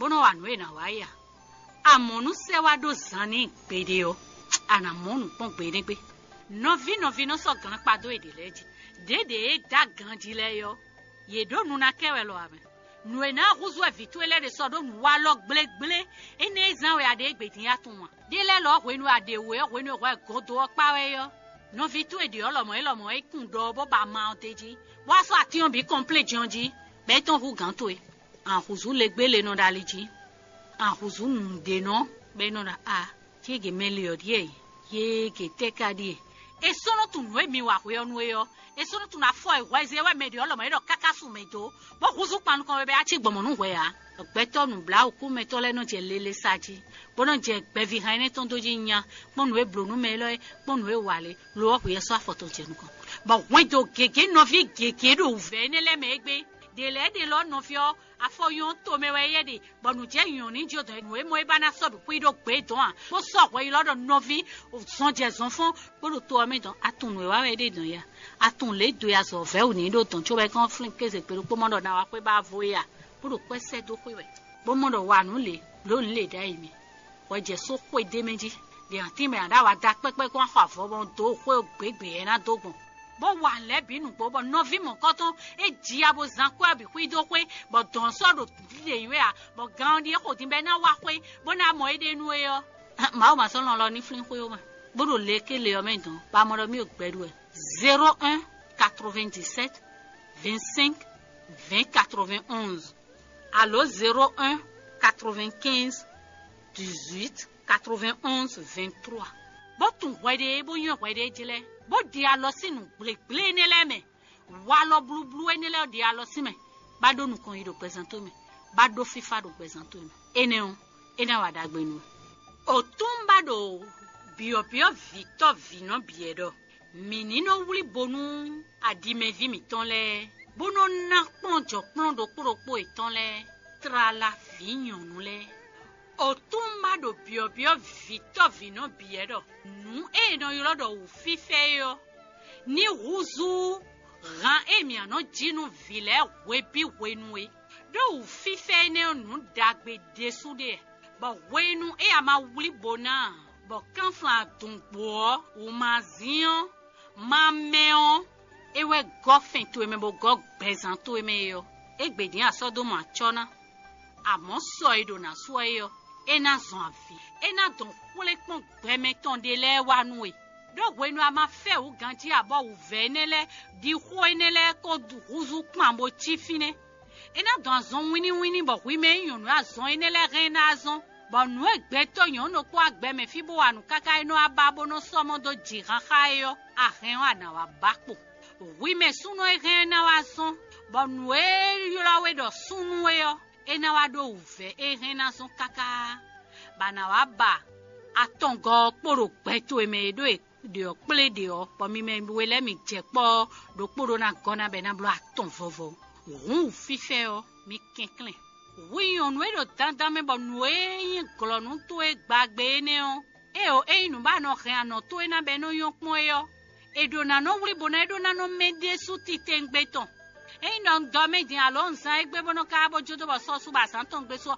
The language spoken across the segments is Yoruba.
bono wanwe na waya amonu se wa do zani gbede o anamonu pon gbede pe novi no so gan pado edeleji dede da gan dile yo ye do nu na kewe lo ame nu ena huzu evitu ele de so do nu wa lo gbelegble ene zan we ade gbedin atun dele lo wenu ade we wenu we godo pawe yo no vitu edi olomo ikun do bo ba ma oteji wa so ati on bi complete jonji be ton hu gan to e an huzu le gbele no daliji an huzu nde no be no da a chege melio die ye ke teka die e sono tu no mi wa we onu yo e sono tu na fo e wa ze we medi olomo ido kakasu meto bo huzu panu kon be a chi gbomo nu we ya ogbeto nu bla oku meto le no je lele saji bono je gbevi haine ton doji nya ponu e blonu melo e ponu e wale lo ku ye so afoto je nu kon ba wen do gege no vi gege do ve ne le megbe de le de lo no fi o afoyon to me we ye de bonu je yun ni jo do nu e mo e bana so bi ku do gbe don a bo so we lo do no vi o son je son fun bodo to o me don atun we wa we de don ya atun le do ya so ve o ni do ton cho be kan flin kese pe po mo do na wa pe ba vo ya bodo pese do ku we bo mo do wa nu le lo le da imi oje so ko ide meji de anti me ada wa da pepe ko ha fo bon do ko gbegbe e na dogun bo wa le binu bo no vi mo ko ton e ji abo zan ko abi ku ido pe bo don so do de iwe a bo gan di ko tin be na wa pe bo na mo ide nu e yo ma o ma so lo ni flin ko yo ma bodo le kele o me don ba mo do mi o gbedu e 01 97 25 20 91 allo 01 95 18 91 23 botun wede bo yan wede jile bo di alo sinu gble ni leme wa lo blublu eni le di alo sime ba do nu kan ido presento me ba do fifa do presento me eneun ena wa dagbe nu otumba do bio victor vino biedo minino wuli bonu adime vi mi ton le bono na ponjo plondo koropo iton le trala vignon nu le otumba do bio victor vino biedo nu e no yoro do fife yo ni huzu ran emi ano jinu vile webi wenue do fife ne nu dagbe desude bo wenu e ama wuli bona bo kanfla tunpo o mazion mameo ewe gofen to eme bo go bezan to eme yo egbedin asodo mo achona amo so ido na so yo ena zon afi ena don kule pon gbeme ton de le wa nu e do wenu ama fe u ganji abo u venele di ho enele ko du huzu pan bo chifine ena don zon wini bo wi me yun azon enele ren azon bo nu egbe to yon no ko agbeme fi bo anu kaka eno ababo no somo do jiran khayo ahen wa na wa bakpo oui mais suno e rena wa son bon we yola we do sunu we yo e na wa do uve e rena son kaka bana wa ba atongo poro peto e me do e de o ple de o po mi me we le mi je po do poro na gona be na blo aton vovo un fife o mi kinklen oui on we do tanta me bon we yin glonu to e gbagbe ne o e inu ba no re ano to e na be no yon pon yo edona no wuri bona edona no mede suti tengbeton e no do medin alonsa egbe bono ka bojo do so su ba san ton gbe so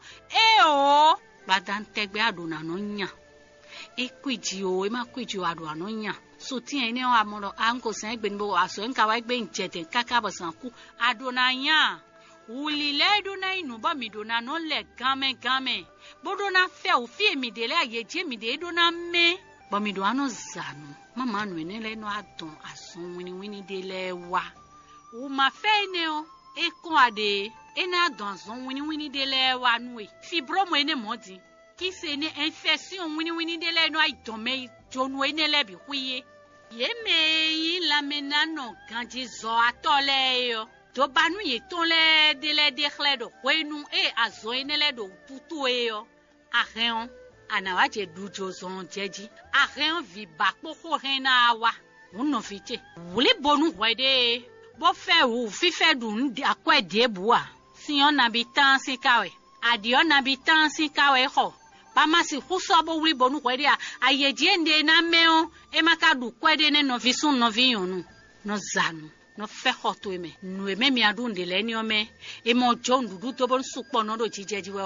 o badan tegbe adona no nya e kwiji o e ma kwiji o adona no nya so ti ene o amoro anko san egbe ni bo aso nka wa egbe njete kaka bo san ku adona nya wuli le edona inu ba mi dona no le game bodo na fe o fi emi de le ayeje mi de edona me bo mi do ano zanu mama nu enele no adon asun wini de le wa o ma fe ne o e kon ade ena adon asun wini de le wa nu e fibromo ene modi ki se ne infection wini de le no aidon me jonu enele bi kuye ye me yin la menano ganji zo atole yo to banu ye ton le de le de khle do wenu e azo enele do putu e yo ahen ana je dujo zon jeji ahen vi bakpo rena wa unno fiche wuli bonu wede bo fe wu fife dun akwede bua si on habitant si kawe adi on habitant si kawe ho ba masi kuso bo wuli bonu wede ayeje nde na meo e makadu kwede ne no visun no viyonu no zanu no fe hoto eme nu eme mi adun de le ni ome e mo jo ndudu to bon supo no do jijeji we o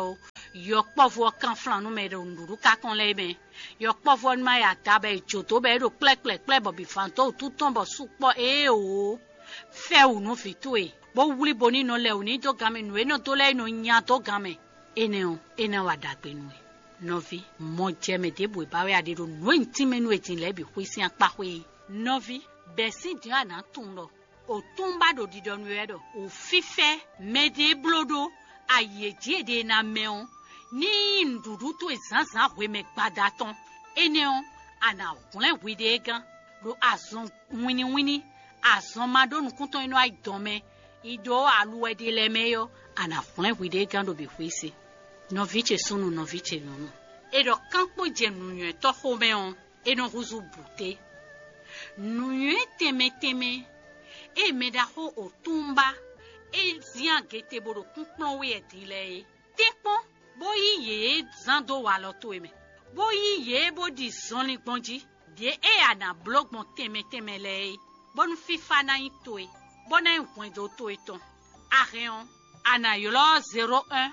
yo kpovo kan flan no me do nduru ka kon le me yo kpovo ma ya ta be joto be do kle bo bi fanto tout on bo supo o fe u no fitue bo wuli boni no le oni to game no no to le no nya to game ene wa dagbe nu novi mo je me de bo ba we ade do no ntime nu etin le bi kwesi apa hwe novi besi di ana tun lo o tumba do di don we do o fife me de blodo aye die de na meon ni ndudu to ezanzan hwe me gbada ton eneon ana won we de gan do azon wini azon madonu kunton ino ai dome ido aluwe de le meyo ana won we de gan do bi kwesi noviche sunu noviche no edo kanpo je nunye to ho meon eno ruzu bute nunye teme e medaho o tumba e zian gete bodo kunpon we etile tepo boyi ye zando walo to eme boyi ye bodi zonli gbonji de e ana blog mon teme le bon fifa na itoe bona encoin do to eton areon ana yolo 01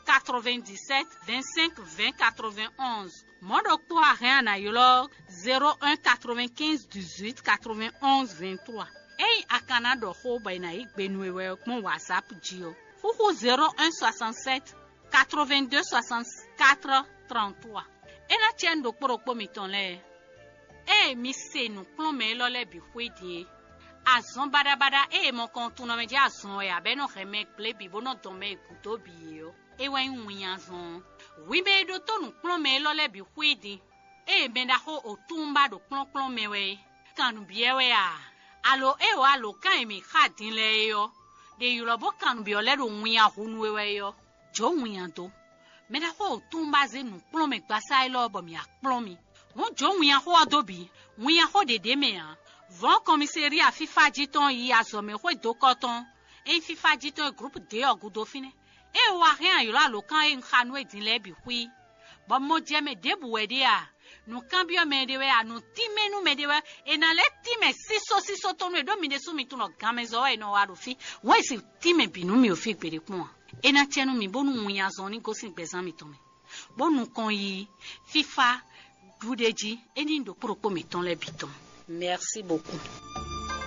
97 25 20 91 modo ko areon ana yolo 01 95 18 91 23 Ei akana do ho ba na igbenwe we mon WhatsApp jio. Fuku 0167 82 64 33. Ena chendo kporokpo miton le. Mi se nu klon me lo le bi hwedi. Azon bada mon kontu no me di azon ya be no reme ple bi bono don me kuto bi yo. We nwin azon. Wi be do to nu klon me lo le bi hwedi. Me da ho otumba do klon me we. Kanu biye we a. Alo kan mi khadin le yo de yulobo kan bi ole do nwia hunu we yo jo nwia do me da ho tumba ze nu plon me gbasa ilo bo mi aplon mi won jo nwia ho adobi nwia ho de me an von commissariat FIFA jiton yi azome ho do koton FIFA jiton groupe de ogudo fine wa rien yo alo kan khanu edin le bi hui bo mo je me debu we de a no cambio medewe anu timenu medewe na le time siso tonu do mi de sumi tuno gamezo no warufi won si time binu mi ofi pere kun na tienu mi bonu nwunya zon ni gosin gbezan mi ton mi bonu kon yi FIFA dudeji eni ndo poropo mi ton le biton merci beaucoup